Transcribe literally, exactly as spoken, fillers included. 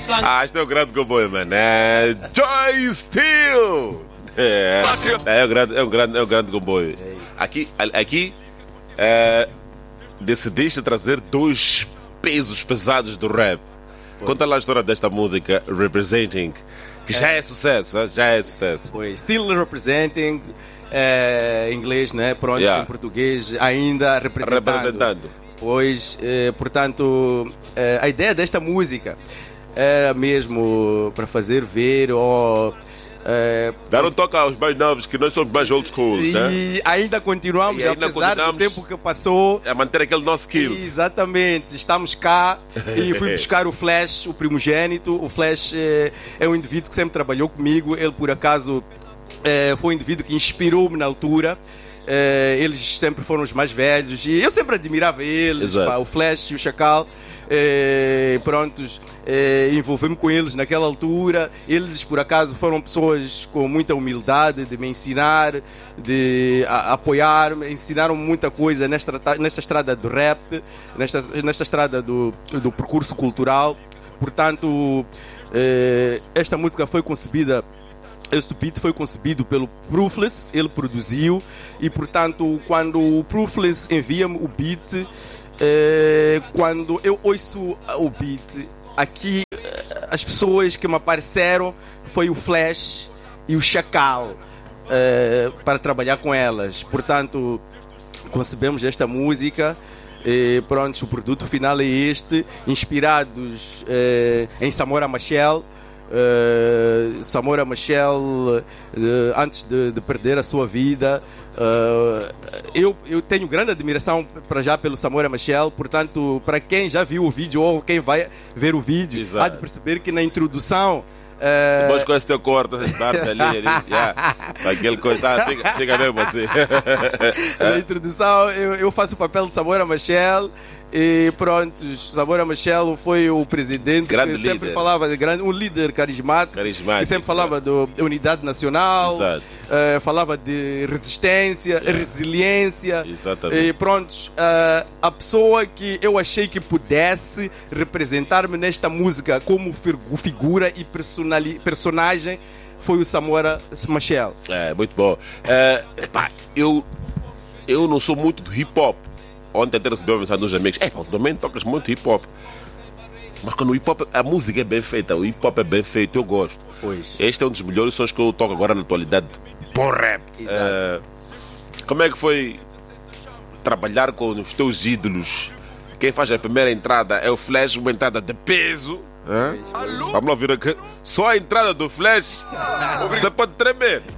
Ah, este é o grande comboio, mano. É Joy Steel. É, é, um grande, é, um grande, é um grande comboio. Aqui, aqui é, decidiste trazer dois pesos pesados do rap. Conta lá a história desta música, Representing, que já é, é sucesso, já é sucesso. Pois, Still Representing, é, em inglês, né? Pronto, Yeah. em português, ainda representando. Representando. Pois, é, portanto, é, a ideia desta música era mesmo para fazer ver ou... É, Dar um toque aos mais novos, que nós somos mais old school, e né? ainda continuamos, E ainda apesar continuamos do tempo que passou. A manter aquele nosso skill. Exatamente, estamos cá e fui buscar o Flash, o primogênito. O Flash é, é um indivíduo que sempre trabalhou comigo. Ele, por acaso, é, foi um indivíduo que inspirou-me na altura. É, eles sempre foram os mais velhos e eu sempre admirava eles, pá, o Flash e o Chacal. É, prontos, é, envolvi-me com eles naquela altura. Eles, por acaso, foram pessoas com muita humildade de me ensinar, de a, apoiar-me, ensinaram muita coisa nesta, nesta estrada do rap, nesta, nesta estrada do, do percurso cultural. Portanto, é, esta música foi concebida. Este beat foi concebido pelo Proofless, ele produziu e, portanto, quando o Proofless envia-me o beat, é, quando eu ouço o beat, aqui as pessoas que me apareceram foi o Flash e o Chacal é, para trabalhar com elas. Portanto, concebemos esta música. E pronto, o produto final é este, inspirados é, em Samora Machel. Uh, Samora Machel, uh, antes de, de perder a sua vida, uh, eu, eu tenho grande admiração para já pelo Samora Machel. Portanto, para quem já viu o vídeo ou quem vai ver o vídeo, Exato. Há de perceber que na introdução Uh... Depois com esse teu corte, ali, ali, yeah. Aquele coisa, fica, fica mesmo assim. Na introdução, eu, eu faço o papel de Samora Machel. E pronto, Samora Machel foi o presidente grande que líder. sempre falava de grande, um líder carismático, carismático que sempre falava claro. de unidade nacional, uh, falava de resistência, yeah. resiliência. Exatamente. E pronto, uh, a pessoa que eu achei que pudesse representar-me nesta música como figura e personagem foi o Samora Machel. É, muito bom. É, epá, eu, eu não sou muito do hip hop. Ontem até recebi uma mensagem dos amigos: é, também tocas muito hip hop. Mas quando o hip hop, a música é bem feita, o hip hop é bem feito, eu gosto. Pois. Este é um dos melhores sons que eu toco agora na atualidade. Bom rap. É, como é que foi trabalhar com os teus ídolos? Quem faz a primeira entrada é o Flash, uma entrada de peso. Hã? Vamos lá ouvir aqui. Só a entrada do Flash você pode tremer.